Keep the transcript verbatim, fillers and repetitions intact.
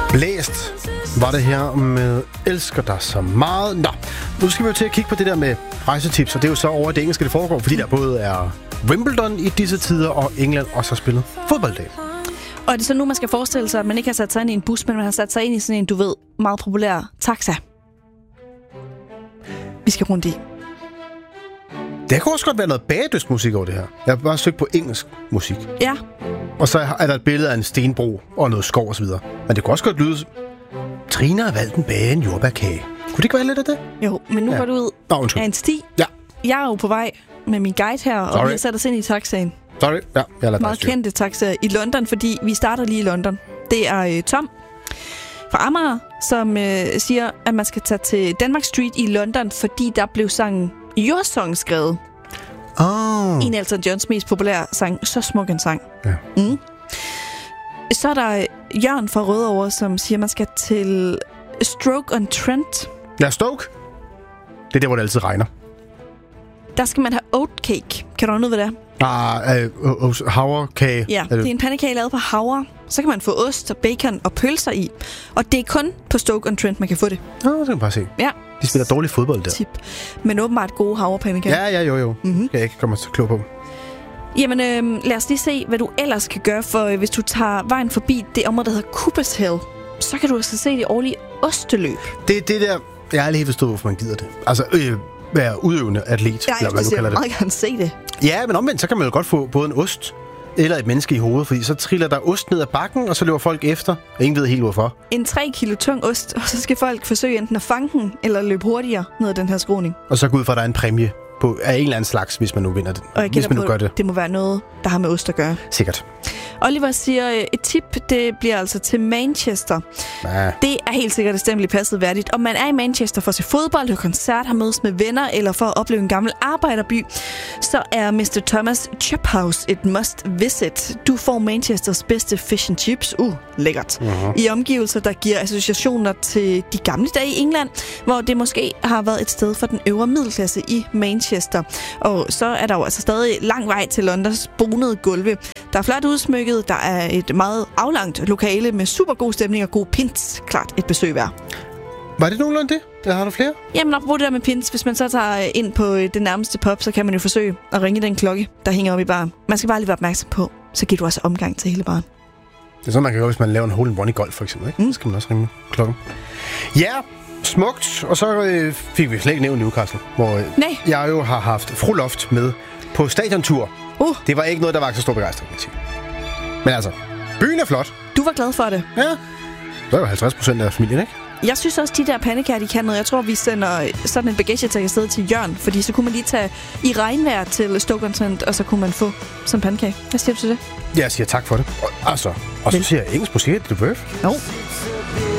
Blæst var det her med Elsker dig så meget. Nå, nu skal vi jo til at kigge på det der med rejsetips, og det er jo så over det engelske, det foregår, fordi der både er Wimbledon i disse tider, og England også har spillet fodbolddag. Og er det så nu, man skal forestille sig, at man ikke har sat sig ind i en bus, men man har sat sig ind i sådan en, du ved, meget populær taxa? Vi skal rundt i. Det kan også godt være noget bagdødsmusik over det her. Jeg har bare søgt på engelsk musik. Ja. Og så er der et billede af en stenbro og noget skov og så videre. Men det kunne også godt lyde... Trine har valgt en bage en jordbærkage. Kunne det ikke være lidt af det? Jo, men nu ja. går du ud Nå, af en sti. Ja. Jeg er jo på vej med min guide her, Sorry. og vi har sat os ind i taxaen. Sorry. Ja, jeg lader Meget kendte taxa i London, fordi vi starter lige i London. Det er øh, Tom fra Amager, som øh, siger, at man skal tage til Denmark Street i London, fordi der blev sangen Your Song skrevet. Oh. En af Elton Johns mest populære sang. Så smuk en sang. Ja. Mm. Så er der Jørgen fra Rødovre, som siger, at man skal til Stoke-on-Trent. Ja, Stoke. Det er der, hvor det altid regner. Der skal man have oatcake. Kan du noget ved det? Ah, uh, uh, havrekage. Ja, det er en pandekage lavet på havre. Så kan man få ost og bacon og pølser i. Og det er kun på Stoke-on-Trent, man kan få det. Nå, det kan man bare se. Ja. De spiller dårlig fodbold der. Tip. Men åbenbart gode havrepandekager. Ja, ja, jo, jo. Mm-hmm. Kan jeg ikke komme så klog på. Jamen, øh, lad os lige se, hvad du ellers kan gøre, for øh, hvis du tager vejen forbi det område, der hedder Coopers Hill, så kan du altså se det årlige osteløb. Det det der... Jeg har aldrig helt forstået, hvorfor man gider det. Altså, øh, være udøvende atlet, Ja, eller hvad du kalder det. Jeg vil meget gerne se det. Ja, men omvendt, så kan man jo godt få både en ost eller et menneske i hovedet, fordi så triller der ost ned ad bakken, og så løber folk efter, og ingen ved helt hvorfor. En tre kilo tung ost, og så skal folk forsøge enten at fange den, eller løbe hurtigere ned ad den her skråning. Og så gå ud fra, at der er en præmie på, af en eller anden slags, hvis man nu vinder det. Og jeg hvis man nu på, gør det. Det må være noget, der har med ost at gøre. Sikkert. Oliver siger, et tip, det bliver altså til Manchester. Ja. Det er helt sikkert et stempel i passet værdigt. Om man er i Manchester for at se fodbold, høre koncert, har mødes med venner, eller for at opleve en gammel arbejderby, så er mister Thomas Chip House et must visit. Du får Manchesters bedste fish and chips. Uh, lækkert. Uh-huh. I omgivelser, der giver associationer til de gamle dage i England, hvor det måske har været et sted for den øvre middelklasse i Manchester. Og så er der jo altså stadig lang vej til Londons bonede gulve. Der er flot udsmykket, der er et meget aflangt lokale med super god stemning og god pins. Klart et besøg værd. Var det nogenlunde det? Eller har du flere? Jamen, apropos det der med pins, hvis man så tager ind på det nærmeste pub, så kan man jo forsøge at ringe den klokke, der hænger oppe i baren. Man skal bare lige være opmærksom på, så giver du også omgang til hele baren. Det er sådan, man kan gøre, hvis man laver en hole in one i golf, for eksempel. Ikke? Mm. Så skal man også ringe klokken. Ja, smukt. Og så øh, fik vi slet ikke nævnt Newcastle, hvor øh, Nej. jeg jo har haft Fru Loft med på stadiontur. Uh. Det var ikke noget, der var så stor begejstring, kan jeg sige. Men altså, byen er flot. Du var glad for det. Ja. Så er jo halvtreds procent af familien, ikke? Jeg synes også, de der pandekager, de kan noget. Jeg tror, vi sender sådan en bagagetag afsted til Jørgen, fordi så kunne man lige tage i regnvejr til Stoke-on-Trent, og så kunne man få sådan en pandekage. Hvad siger du til det? Jeg siger tak for det. Og, altså, og så siger jeg engelsk musik, det bøf. Jo.